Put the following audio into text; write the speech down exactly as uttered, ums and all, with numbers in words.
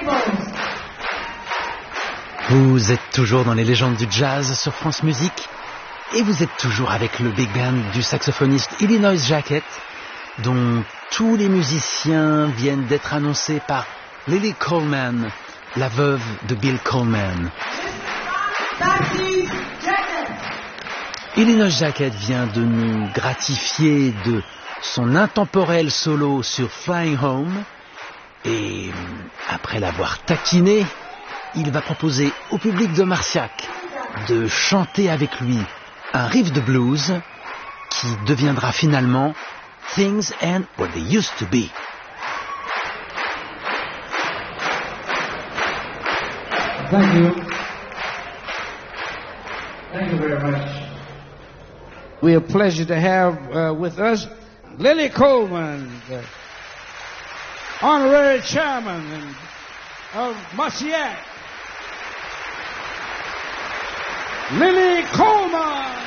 Vous êtes toujours dans les légendes du jazz sur France Musique et vous êtes toujours avec le big band du saxophoniste Illinois Jacquet, dont tous les musiciens viennent d'être annoncés par Lily Coleman, la veuve de Bill Coleman. Illinois Jacquet vient de nous gratifier de son intemporel solo sur Flying Home et après l'avoir taquiné, il va proposer au public de Marciac de chanter avec lui un riff de blues qui deviendra finalement Things Ain't What They Used to Be. Thank you. Thank you very much. We're a pleasure to have uh, with us Lily Coleman, the honorary chairman of Marciac. Lily Coleman.